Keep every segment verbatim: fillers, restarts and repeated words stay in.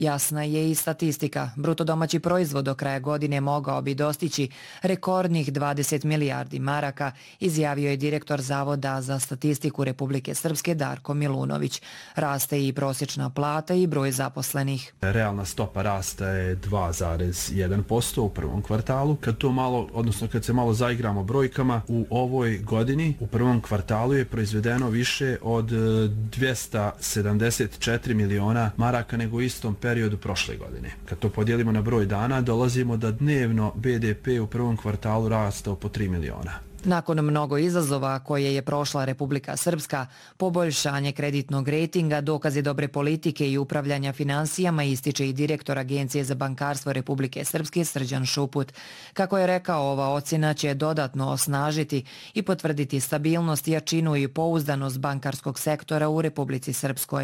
Jasna je i statistika. Bruto domaći proizvod do kraja godine mogao bi dostići rekordnih dvadeset milijardi maraka, izjavio je direktor Zavoda za statistiku Republike Srpske Darko Milunović. Raste i prosječna plata i broj zaposlenih. Realna stopa rasta je dva zarez jedan posto u prvom kvartalu. Kad to malo, odnosno kad se malo zaigramo brojkama, u ovoj godini u prvom kvartalu je proizvedeno više od dvjesto sedamdeset četiri miliona maraka nego u istom periodu prošle godine. Kad to podijelimo na broj dana, dolazimo da dnevno B D P u prvom kvartalu rastao po tri miliona. Nakon mnogo izazova koje je prošla Republika Srpska, poboljšanje kreditnog rejtinga, dokazi dobre politike i upravljanja finansijama ističe i direktor Agencije za bankarstvo Republike Srpske Srđan Šuput. Kako je rekao, ova ocjena će dodatno osnažiti i potvrditi stabilnost, jačinu i pouzdanost bankarskog sektora u Republici Srpskoj.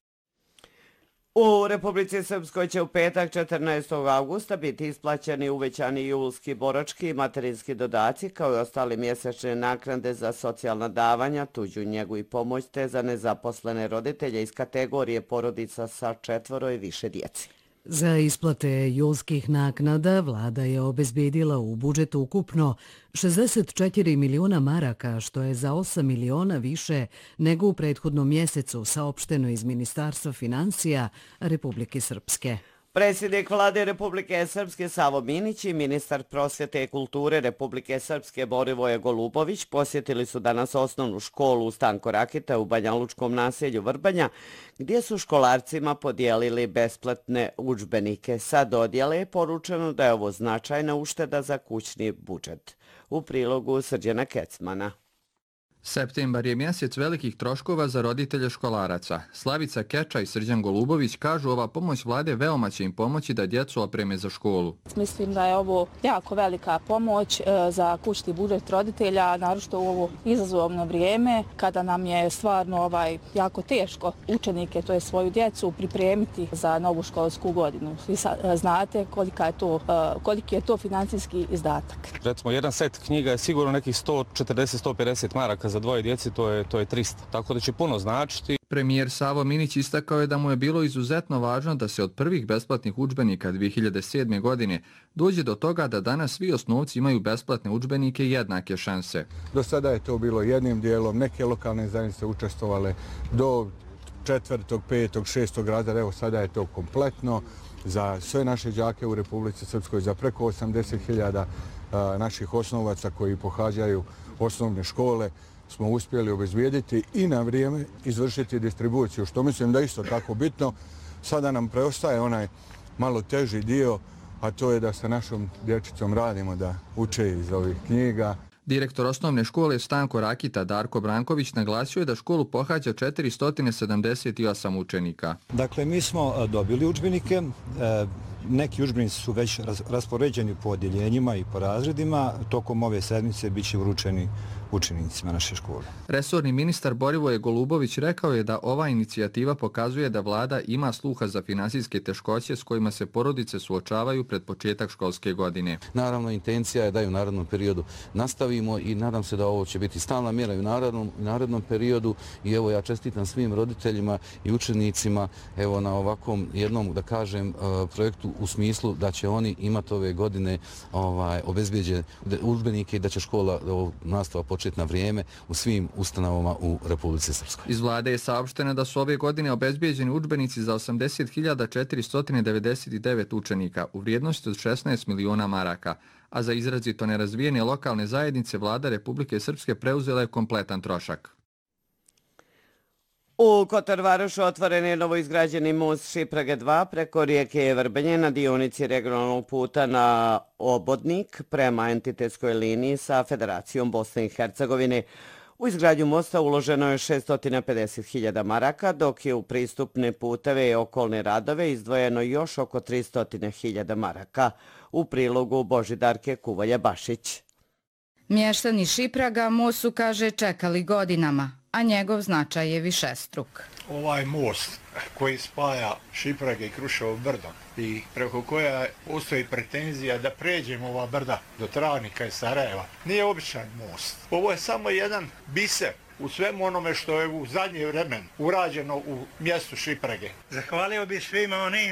U Republici Srpskoj će u petak četrnaestog avgusta biti isplaćeni uvećani julski borački i materinski dodaci kao i ostale mjesečne naknade za socijalna davanja, tuđu njegu i pomoć te za nezaposlene roditelje iz kategorije porodica sa četvoro i više djeci. Za isplate julskih naknada vlada je obezbedila u budžetu ukupno šezdeset četiri miliona maraka, što je za osam miliona više nego u prethodnom mjesecu, saopšteno iz Ministarstva finansija Republike Srpske. Predsjednik vlade Republike Srpske Savo Minić i ministar prosvjete i kulture Republike Srpske Borivoje Golubović posjetili su danas osnovnu školu Stanko Rakita u banjalučkom naselju Vrbanja, gdje su školarcima podijelili besplatne udžbenike. Sa dodjele je poručeno da je ovo značajna ušteda za kućni budžet. U prilogu Srđana Kecmana. Septembar je mjesec velikih troškova za roditelje školaraca. Slavica Keča i Srđan Golubović kažu ova pomoć vlade veoma će im pomoći da djecu opreme za školu. Mislim da je ovo jako velika pomoć za kućni budžet roditelja, naročito u ovo izazovno vrijeme kada nam je stvarno ovaj jako teško učenike, to je svoju djecu, pripremiti za novu školsku godinu. Vi znate kolika je to, koliki je to financijski izdatak. Recimo, jedan set knjiga je sigurno nekih sto četrdeset do sto pedeset maraka za dvoje djeci, to je, to je trista. Tako da će puno značiti. Premijer Savo Minić istakao je da mu je bilo izuzetno važno da se od prvih besplatnih udžbenika dvije hiljade sedme. godine dođe do toga da danas svi osnovci imaju besplatne udžbenike i jednake šanse. Do sada je to bilo jednim dijelom, neke lokalne zajednice učestvovale do četvrtog, petog, šestog razreda, evo sada je to kompletno za sve naše đake u Republici Srpskoj, za preko osamdeset hiljada naših osnovaca koji pohađaju osnovne škole smo uspjeli obezbijediti i na vrijeme izvršiti distribuciju, što mislim da je isto tako bitno. Sada nam preostaje onaj malo teži dio, a to je da sa našom dječicom radimo, da uče iz ovih knjiga. Direktor osnovne škole Stanko Rakita Darko Branković naglasio je da školu pohađa četiristo sedamdeset osam učenika. Dakle, mi smo dobili udžbenike. Neki udžbenici su već raspoređeni po odjeljenjima i po razredima. Tokom ove sedmice bit će vručeni učenicima naše škole. Resorni ministar Borivoje Golubović rekao je da ova inicijativa pokazuje da vlada ima sluha za finansijske teškoće s kojima se porodice suočavaju pred početak školske godine. Naravno, intencija je da i u narednom periodu nastavimo i nadam se da ovo će biti stalna mjera i u narednom, u narednom periodu. I evo, ja čestitam svim roditeljima i učenicima evo na ovakvom jednom, da kažem, projektu u smislu da će oni imati ove godine ovaj, obezbeđene udžbenike i da će škola nastava početi na vrijeme u svim ustanovama u Republici Srpskoj. Iz vlade je saopšteno da su ove godine obezbeđeni udžbenici za osamdeset hiljada četiristo devedeset devet učenika u vrijednosti od šesnaest miliona maraka, a za izrazito nerazvijene lokalne zajednice vlada Republike Srpske preuzela je kompletan trošak. U Kotorvarošu otvoren je novoizgrađeni most Šiprage dva preko rijeke Vrbenje na dionici regionalnog puta na Obodnik prema entitetskoj liniji sa Federacijom Bosne i Hercegovine. U izgradnju mosta uloženo je šesto pedeset hiljada maraka, dok je u pristupne puteve i okolne radove izdvojeno još oko tristo hiljada maraka. U prilogu Božidarke Kuvalja-Bašić. Mještani Šipraga most su, kaže, čekali godinama, a njegov značaj je višestruk. Ovaj most koji spaja Šiprage i Kruševo brdo i preko koja postoji pretenzija da pređemo ova brda do Travnika i Sarajeva, nije običan most. Ovo je samo jedan biser u svemu onome što je u zadnje vremen urađeno u mjestu Šiprage. Zahvalio bih svima onim